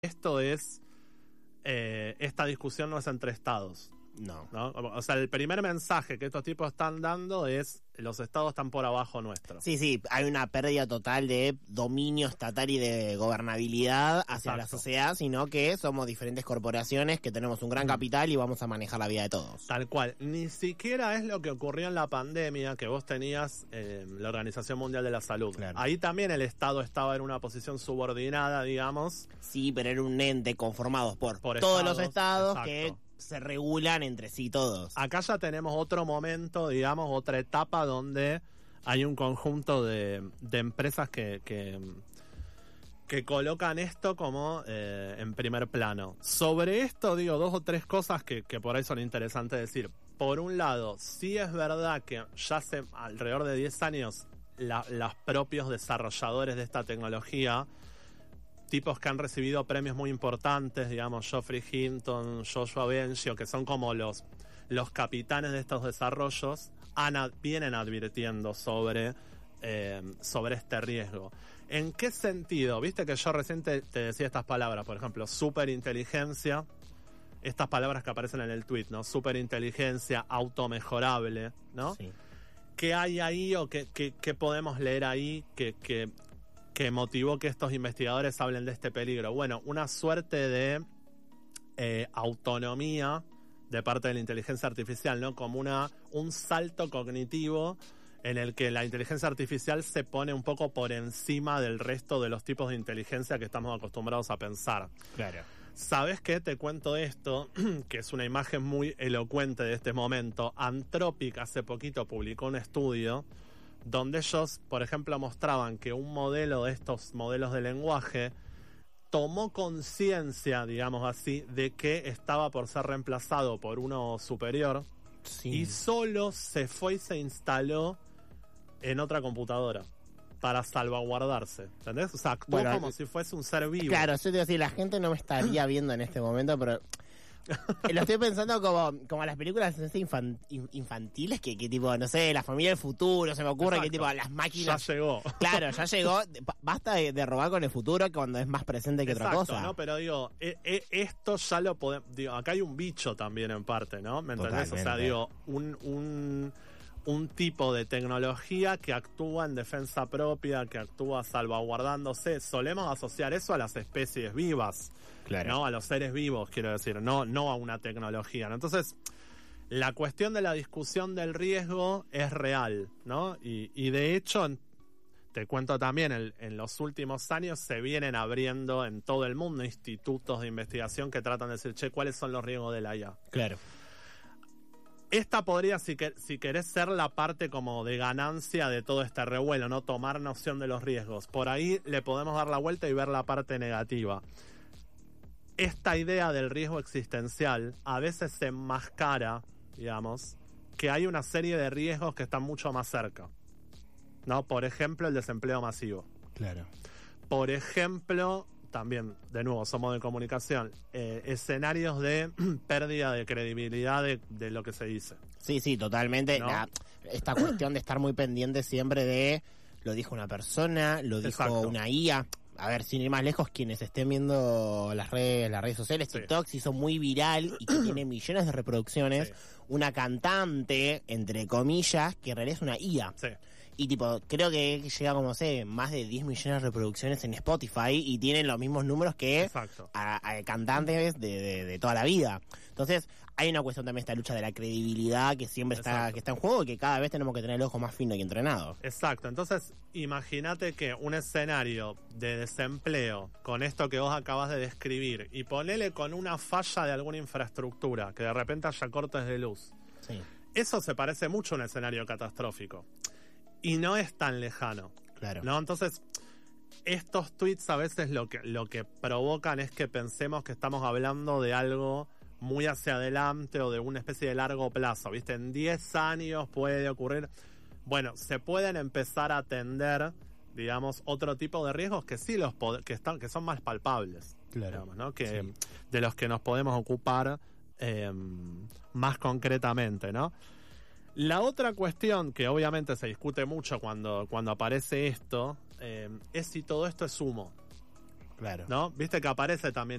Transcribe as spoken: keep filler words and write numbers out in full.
esto es, eh, esta discusión no es entre estados. No. ¿no? O sea, el primer mensaje que estos tipos están dando es: los estados están por abajo nuestro. Sí, sí, hay una pérdida total de dominio estatal y de gobernabilidad hacia Exacto. la sociedad, sino que somos diferentes corporaciones que tenemos un gran mm. capital y vamos a manejar la vida de todos. Tal cual. Ni siquiera es lo que ocurrió en la pandemia, que vos tenías eh, la Organización Mundial de la Salud. Claro. Ahí también el estado estaba en una posición subordinada, digamos. Sí, pero era un ente conformado por, por todos estados, los estados exacto. que se regulan entre sí todos. Acá ya tenemos otro momento, digamos, otra etapa donde hay un conjunto de, de empresas que, que, que colocan esto como eh, en primer plano. Sobre esto digo dos o tres cosas que, que por ahí son interesantes decir. Por un lado, sí es verdad que ya hace alrededor de diez años la, los propios desarrolladores de esta tecnología, tipos que han recibido premios muy importantes, digamos, Geoffrey Hinton, Joshua Bengio, que son como los, los capitanes de estos desarrollos, han, vienen advirtiendo sobre, eh, sobre este riesgo. ¿En qué sentido? Viste que yo recién te, te decía estas palabras, por ejemplo, superinteligencia, estas palabras que aparecen en el tweet, ¿no? Superinteligencia, automejorable, ¿no? Sí. ¿Qué hay ahí o qué, qué, qué podemos leer ahí que... que que motivó que estos investigadores hablen de este peligro? Bueno, una suerte de eh, autonomía de parte de la inteligencia artificial, ¿no? Como una un salto cognitivo en el que la inteligencia artificial se pone un poco por encima del resto de los tipos de inteligencia que estamos acostumbrados a pensar. Claro. ¿Sabes qué? Te cuento esto, que es una imagen muy elocuente de este momento. Anthropic hace poquito publicó un estudio donde ellos, por ejemplo, mostraban que un modelo de estos modelos de lenguaje tomó conciencia, digamos así, de que estaba por ser reemplazado por uno superior, sí. y solo se fue y se instaló en otra computadora para salvaguardarse, ¿entendés? O sea, actuó bueno, como si fuese un ser vivo. Claro, yo te digo así, la gente no me estaría viendo en este momento, pero... Lo estoy pensando como, como las películas infan, infantiles que, que tipo, no sé, La Familia del Futuro, se me ocurre. Exacto. Que tipo las máquinas... Ya llegó. Claro, ya llegó. Basta de, de robar con el futuro cuando es más presente que Exacto, otra cosa. No, pero digo, eh, eh, esto ya lo podemos... Digo, acá hay un bicho también en parte, ¿no? ¿Me entendés? Totalmente. O sea, digo, un... un un tipo de tecnología que actúa en defensa propia, que actúa salvaguardándose. Solemos asociar eso a las especies vivas, claro. ¿no? A los seres vivos, quiero decir, no, no a una tecnología, ¿no? Entonces, la cuestión de la discusión del riesgo es real, ¿no? Y, y de hecho, te cuento también, en, en los últimos años se vienen abriendo en todo el mundo institutos de investigación que tratan de decir, che, ¿cuáles son los riesgos de la I A? Claro. Esta podría, si, que, si querés, ser la parte como de ganancia de todo este revuelo, ¿no? Tomar noción de los riesgos. Por ahí le podemos dar la vuelta y ver la parte negativa. Esta idea del riesgo existencial a veces se enmascara, digamos, que hay una serie de riesgos que están mucho más cerca, ¿no? Por ejemplo, el desempleo masivo. Claro. Por ejemplo... También, de nuevo, somos de comunicación, eh, escenarios de pérdida de credibilidad de, de lo que se dice. Sí, sí, totalmente. ¿No? La, esta cuestión de estar muy pendiente siempre de lo dijo una persona, lo dijo Exacto. una I A. A ver, sin ir más lejos, quienes estén viendo las redes, las redes sociales, sí. TikTok se hizo muy viral y que tiene millones de reproducciones. Sí. Una cantante, entre comillas, que en realidad es una I A. Sí. Y tipo, creo que llega como, sé, más de diez millones de reproducciones en Spotify y tienen los mismos números que a, a cantantes de, de, de toda la vida. Entonces, hay una cuestión también esta lucha de la credibilidad que siempre está, que está en juego y que cada vez tenemos que tener el ojo más fino y entrenado. Exacto. Entonces, imagínate que un escenario de desempleo con esto que vos acabas de describir y ponele con una falla de alguna infraestructura, que de repente haya cortes de luz. Sí. Eso se parece mucho a un escenario catastrófico. Y no es tan lejano. Claro. ¿No? Entonces, estos tweets a veces lo que, lo que provocan es que pensemos que estamos hablando de algo muy hacia adelante o de una especie de largo plazo. ¿Viste? En diez años puede ocurrir. Bueno, se pueden empezar a atender, digamos, otro tipo de riesgos que sí los pod- que están, que son más palpables. Claro. Digamos, ¿no? Que, sí. De los que nos podemos ocupar eh, más concretamente, ¿no? La otra cuestión que obviamente se discute mucho cuando, cuando aparece esto eh, es si todo esto es humo. Claro. ¿No? Viste que aparece también